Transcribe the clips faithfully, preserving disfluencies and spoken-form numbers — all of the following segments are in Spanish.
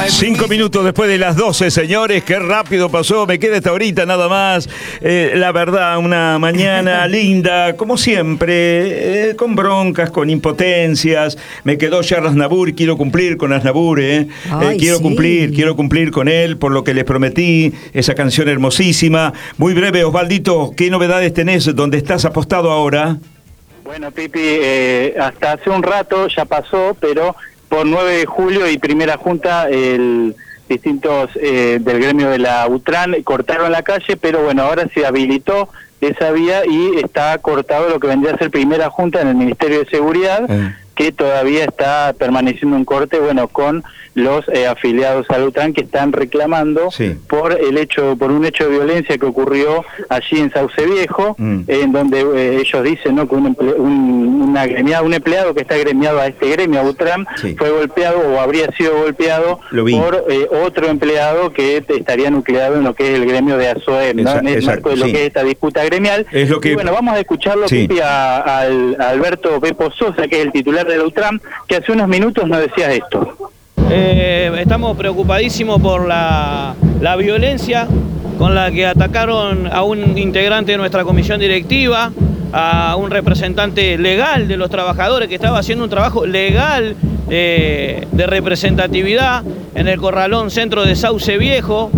Cinco minutos después de las doce, señores, qué rápido pasó, me queda esta horita nada más. Eh, la verdad, una mañana linda, como siempre, eh, con broncas, con impotencias. Me quedó Charles Aznavour, quiero cumplir con Aznavour, eh. Ay, eh, quiero sí. cumplir, quiero cumplir con él por lo que les prometí, esa canción hermosísima. Muy breve, Osvaldito, ¿qué novedades tenés? ¿Dónde estás apostado ahora? Bueno, Pipi, eh, hasta hace un rato ya pasó, pero por nueve de julio y primera junta, el distintos eh, del gremio de la UTRAN cortaron la calle, pero bueno, ahora se habilitó esa vía y está cortado lo que vendría a ser primera junta en el Ministerio de Seguridad, eh. que todavía está permaneciendo un corte, bueno, con los eh, afiliados a la UTRAN que están reclamando sí. por el hecho, por un hecho de violencia que ocurrió allí en Sauce Viejo, mm. eh, en donde eh, ellos dicen, ¿no?, que un, emple, un, una gremiado, un empleado que está gremiado a este gremio, a UTRAN, sí. fue golpeado o habría sido golpeado por eh, otro empleado que estaría nucleado en lo que es el gremio de ASOEM, ¿no? Esa, en el exacto, marco de lo sí. que es esta disputa gremial. Es lo que... Y bueno, vamos a escucharlo, sí. Pipi, a, a, a Alberto Pepo Sosa, que es el titular de la UTRAN, que hace unos minutos nos decía esto. Eh, estamos preocupadísimos por la, la violencia con la que atacaron a un integrante de nuestra comisión directiva, a un representante legal de los trabajadores que estaba haciendo un trabajo legal eh, de representatividad en el Corralón Centro de Sauce Viejo,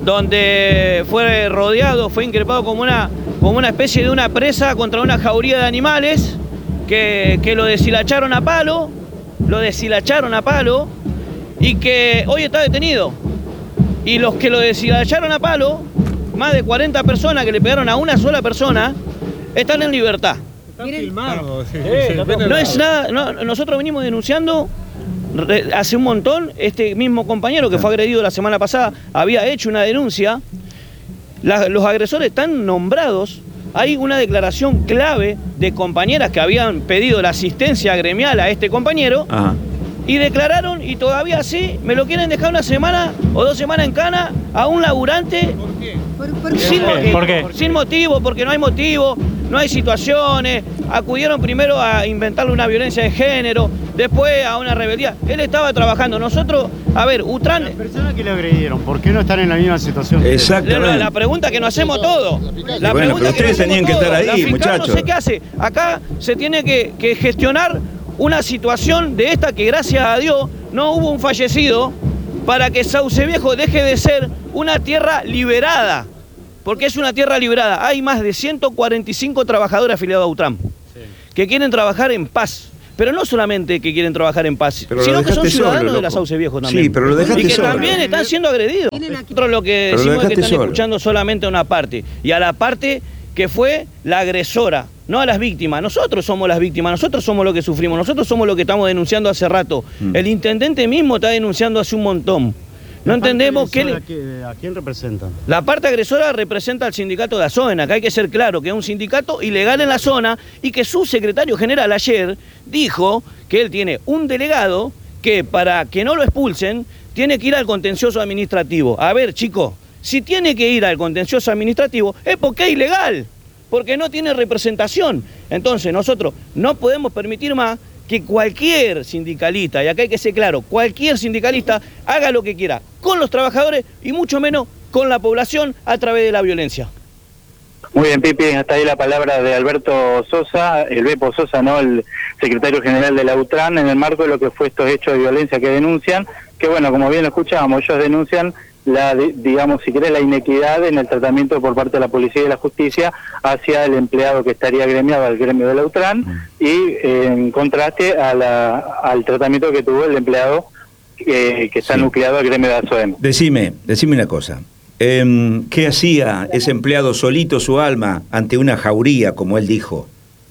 donde fue rodeado, fue increpado como una, como una especie de una presa contra una jauría de animales que, que lo deshilacharon a palo, lo deshilacharon a palo, y que hoy está detenido. Y los que lo deshilacharon a palo, más de cuarenta personas que le pegaron a una sola persona, están en libertad. Están filmados. Sí, eh, no es nada, no, nosotros venimos denunciando hace un montón. Este mismo compañero que fue agredido la semana pasada había hecho una denuncia. La, los agresores están nombrados. Hay una declaración clave de compañeras que habían pedido la asistencia gremial a este compañero. Ajá. Y declararon, y todavía así, me lo quieren dejar una semana o dos semanas en cana a un laburante. ¿Por qué? ¿Por, por sin, qué? Motivo, ¿Por qué? Sin motivo, porque no hay motivo, no hay situaciones. Acudieron primero a inventarle una violencia de género, después a una rebeldía. Él estaba trabajando. Nosotros, a ver, UTRAN... Las personas que le agredieron, ¿por qué no están en la misma situación? Exactamente. La, la pregunta que nos hacemos todos. La bueno, pero ustedes tenían que estar ahí, muchachos. No sé qué hace. Acá se tiene que, que gestionar una situación de esta que, gracias a Dios, no hubo un fallecido para que Sauce Viejo deje de ser una tierra liberada, porque es una tierra liberada. Hay más de ciento cuarenta y cinco trabajadores afiliados a UTRAN sí. que quieren trabajar en paz, pero no solamente que quieren trabajar en paz, pero sino que son ciudadanos solo, de la Sauce Viejo también. Sí, pero lo dejaste y que solo. también están siendo agredidos. Nosotros lo que pero decimos lo es que están solo. escuchando solamente a una parte, y a la parte que fue la agresora, no a las víctimas. Nosotros somos las víctimas, nosotros somos los que sufrimos, nosotros somos los que estamos denunciando hace rato. Mm. El intendente mismo está denunciando hace un montón. No entendemos qué... Le... ¿A quién representan? La parte agresora representa al sindicato de ASOEM, acá hay que ser claro que es un sindicato ilegal en la zona y que su secretario general ayer dijo que él tiene un delegado que para que no lo expulsen tiene que ir al contencioso administrativo. A ver, chicos, si tiene que ir al contencioso administrativo es porque es ilegal, porque no tiene representación. Entonces nosotros no podemos permitir más que cualquier sindicalista, y acá hay que ser claro, cualquier sindicalista haga lo que quiera con los trabajadores y mucho menos con la población a través de la violencia. Muy bien, Pipi, hasta ahí la palabra de Alberto Sosa, el Bepo Sosa, ¿no?, el secretario general de la UTRAN, en el marco de lo que fue estos hechos de violencia que denuncian, que bueno, como bien lo escuchábamos, ellos denuncian la, digamos, si querés, la inequidad en el tratamiento por parte de la policía y de la justicia hacia el empleado que estaría gremiado al gremio de la UTRAN y eh, en contraste a la, al tratamiento que tuvo el empleado eh, que está sí. nucleado al gremio de ASOEM. Decime, decime una cosa. Eh, ¿Qué hacía ese empleado solito su alma ante una jauría, como él dijo?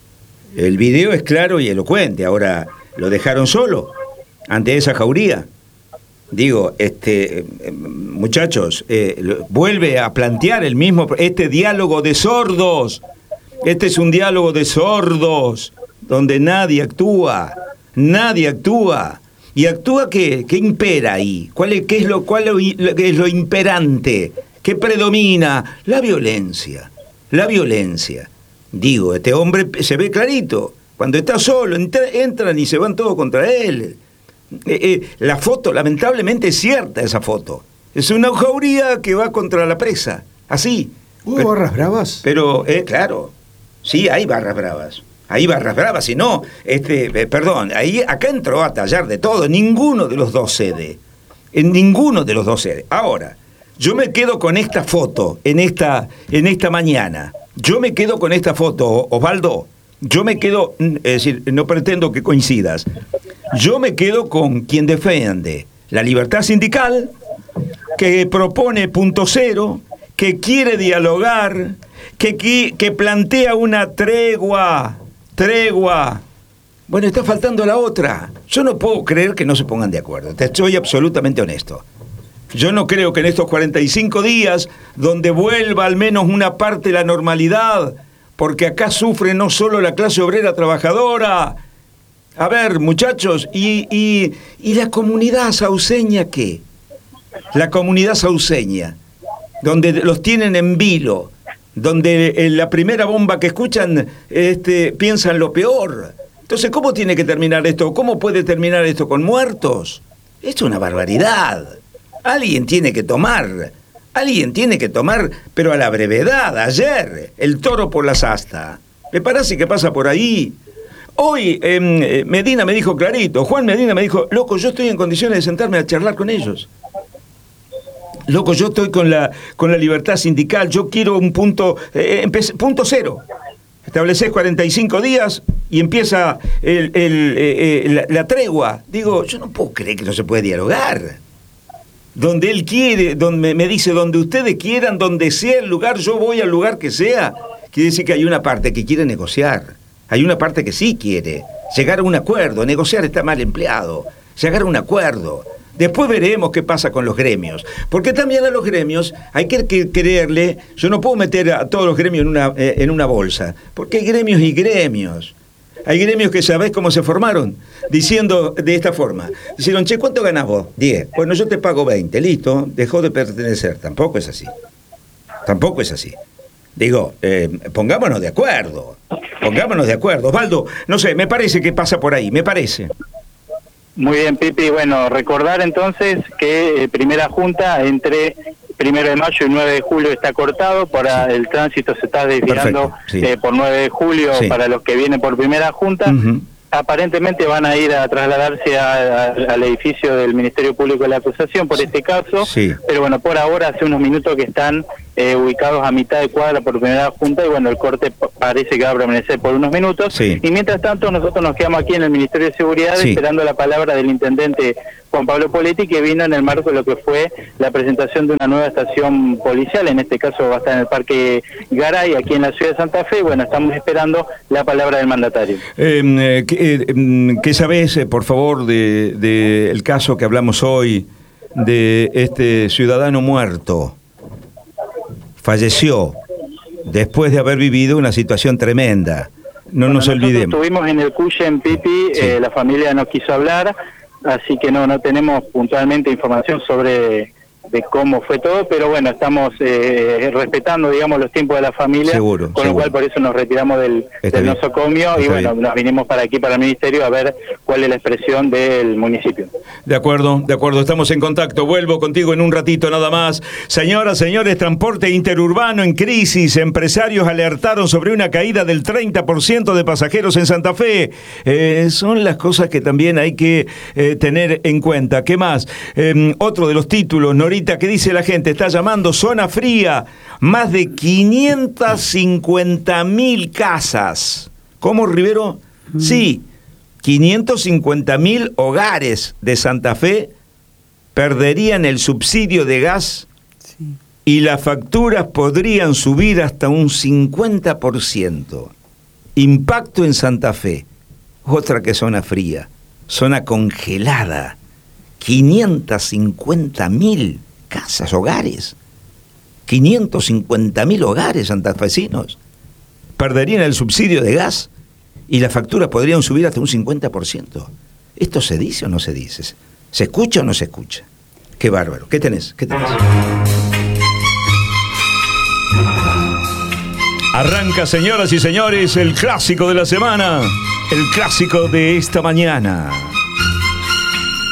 El video es claro y elocuente. Ahora, ¿lo dejaron solo ante esa jauría? Digo, este, muchachos, eh, vuelve a plantear el mismo, este diálogo de sordos. Este es un diálogo de sordos, donde nadie actúa, nadie actúa. ¿Y actúa qué? ¿Qué impera ahí? ¿Cuál es, qué es lo, cuál es lo imperante? ¿Qué predomina? La violencia, la violencia. Digo, este hombre se ve clarito. Cuando está solo, entra, entran y se van todos contra él. Eh, eh, la foto, lamentablemente es cierta esa foto. Es una jauría que va contra la presa, así. ¿Hubo pero, barras bravas? Pero, eh, claro, sí hay barras bravas. Hay barras bravas, si no, este, eh, perdón, ahí, acá entró a tallar de todo, ninguno de los dos cede. En ninguno de los dos cede. Ahora, yo me quedo con esta foto en esta, en esta mañana. Yo me quedo con esta foto, Osvaldo. Yo me quedo, es decir, no pretendo que coincidas. Yo me quedo con quien defiende la libertad sindical, que propone punto cero, que quiere dialogar, que, que, que plantea una tregua, tregua. Bueno, está faltando la otra. Yo no puedo creer que no se pongan de acuerdo. Te estoy absolutamente honesto. Yo no creo que en estos cuarenta y cinco días, donde vuelva al menos una parte de la normalidad, porque acá sufre no solo la clase obrera trabajadora. A ver, muchachos, ¿y, y, y la comunidad sauceña qué? La comunidad sauceña, donde los tienen en vilo, donde en la primera bomba que escuchan este, piensan lo peor. Entonces, ¿cómo tiene que terminar esto? ¿Cómo puede terminar esto con muertos? Es una barbaridad. Alguien tiene que tomar, alguien tiene que tomar, pero a la brevedad, ayer, el toro por las astas. Me parece que pasa por ahí. Hoy eh, Medina me dijo clarito, Juan Medina me dijo, loco, yo estoy en condiciones de sentarme a charlar con ellos. Loco, yo estoy con la, con la libertad sindical, yo quiero un punto, eh, punto cero. Estableces cuarenta y cinco días y empieza el, el, eh, la, la tregua. Digo, yo no puedo creer que no se puede dialogar. Donde él quiere, donde me dice, donde ustedes quieran, donde sea el lugar, yo voy al lugar que sea. Quiere decir que hay una parte que quiere negociar. Hay una parte que sí quiere llegar a un acuerdo. Negociar está mal empleado. Llegar a un acuerdo. Después veremos qué pasa con los gremios. Porque también a los gremios hay que creerle. Yo no puedo meter a todos los gremios en una, eh, en una bolsa. Porque hay gremios y gremios. Hay gremios que sabés cómo se formaron, diciendo de esta forma. Dijeron, che, ¿cuánto ganás vos? diez. Bueno, yo te pago veinte. Listo, dejó de pertenecer. Tampoco es así. Tampoco es así. Digo, eh, pongámonos de acuerdo. Pongámonos de acuerdo. Osvaldo, no sé, me parece que pasa por ahí, me parece. Muy bien, Pipi. Bueno, recordar entonces que eh, primera junta entre primero de mayo y nueve de julio está cortado, para sí. El tránsito se está desviando sí. eh, por nueve de julio sí. Para los que vienen por primera junta. Uh-huh. Aparentemente van a ir a trasladarse a, a, al edificio del Ministerio Público de la Acusación por sí. Este caso, sí. Pero bueno, por ahora hace unos minutos que están eh, ubicados a mitad de cuadra por primera junta y bueno, el corte parece que va a permanecer por unos minutos sí. Y mientras tanto nosotros nos quedamos aquí en el Ministerio de Seguridad sí. Esperando la palabra del intendente Juan Pablo Poletti, que vino en el marco de lo que fue la presentación de una nueva estación policial, en este caso va a estar en el Parque Garay, aquí en la ciudad de Santa Fe. Bueno, estamos esperando la palabra del mandatario. Eh, ¿qué, eh, ¿Qué sabés, por favor, de, de el caso que hablamos hoy, de este ciudadano muerto? Falleció después de haber vivido una situación tremenda. No bueno, nos olvidemos. Estuvimos en el Cuye en Pipi, sí. eh, la familia no quiso hablar, así que no no tenemos puntualmente información sobre de cómo fue todo, pero bueno, estamos eh, respetando, digamos, los tiempos de la familia, seguro, con seguro. Lo cual por eso nos retiramos del, del nosocomio y bueno, bien. Nos vinimos para aquí, para el Ministerio, a ver cuál es la expresión del municipio. De acuerdo, de acuerdo, estamos en contacto. Vuelvo contigo en un ratito nada más. Señoras, señores, transporte interurbano en crisis. Empresarios alertaron sobre una caída del treinta por ciento de pasajeros en Santa Fe. Eh, son las cosas que también hay que eh, tener en cuenta. ¿Qué más? Eh, otro de los títulos, Norita, que dice la gente, está llamando zona fría, más de quinientas cincuenta mil casas. ¿Cómo, Rivero? Mm. Sí, quinientos cincuenta mil hogares de Santa Fe perderían el subsidio de gas sí. Y las facturas podrían subir hasta un cincuenta por ciento. Impacto en Santa Fe, otra que zona fría, zona congelada, quinientos cincuenta mil casas, hogares, quinientos cincuenta mil hogares santafesinos perderían el subsidio de gas y las facturas podrían subir hasta un cincuenta por ciento. ¿Esto se dice o no se dice? ¿Se escucha o no se escucha? Qué bárbaro. ¿Qué tenés? ¿Qué tenés? Arranca, señoras y señores, el clásico de la semana, el clásico de esta mañana.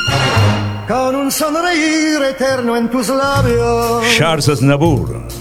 con un sonreír eterno en tus labios. Charles Aznavour.